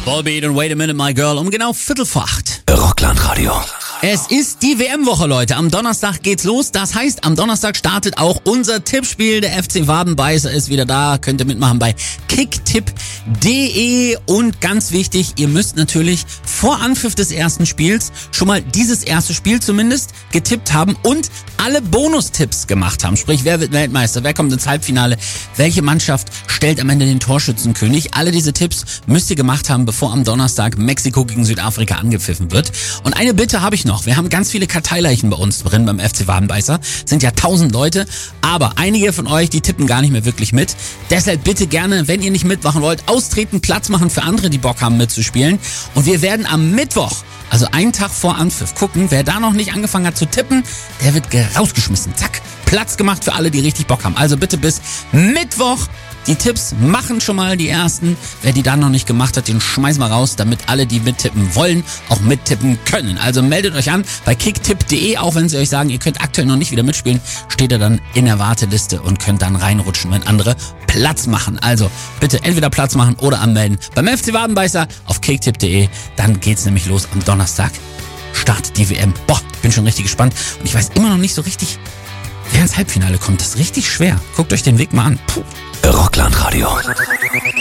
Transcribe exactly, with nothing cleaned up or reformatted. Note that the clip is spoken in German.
Volbeat und Wait a Minute, My Girl um genau Viertel vor acht. Rockland-Radio. Es ist die W M-Woche, Leute. Am Donnerstag geht's los. Das heißt, am Donnerstag startet auch unser Tippspiel. Der F C Wadenbeißer ist wieder da. Könnt ihr mitmachen bei kicktipp punkt de. Und ganz wichtig, ihr müsst natürlich vor Anpfiff des ersten Spiels schon mal dieses erste Spiel zumindest getippt haben und alle Bonustipps gemacht haben. Sprich, wer wird Weltmeister, wer kommt ins Halbfinale, welche Mannschaft stellt am Ende den Torschützenkönig. Alle diese Tipps müsst ihr gemacht haben, bevor am Donnerstag Mexiko gegen Südafrika angepfiffen wird. Und eine Bitte habe ich noch. Wir haben ganz viele Karteileichen bei uns drin beim F C Wadenbeißer. Sind ja tausend Leute, aber einige von euch, die tippen gar nicht mehr wirklich mit. Deshalb bitte gerne, wenn ihr nicht mitmachen wollt, austreten, Platz machen für andere, die Bock haben mitzuspielen. Und wir werden am Mittwoch, also einen Tag vor Anpfiff, gucken, wer da noch nicht angefangen hat zu tippen, der wird rausgeschmissen. Zack, Platz gemacht für alle, die richtig Bock haben. Also bitte bis Mittwoch die Tipps machen schon mal die ersten. Wer die dann noch nicht gemacht hat, den schmeißen wir raus, damit alle, die mittippen wollen, auch mittippen können. Also meldet euch an bei kicktipp punkt de, auch wenn sie euch sagen, ihr könnt aktuell noch nicht wieder mitspielen, steht ihr dann in der Warteliste und könnt dann reinrutschen, wenn andere Platz machen. Also bitte entweder Platz machen oder anmelden beim F C Wadenbeißer auf kicktipp punkt de. Dann geht's nämlich los am Donnerstag. Startet die W M. Boah, ich bin schon richtig gespannt und ich weiß immer noch nicht so richtig, wer ins Halbfinale kommt. Das ist richtig schwer. Guckt euch den Weg mal an. Puh. Rockland-Radio.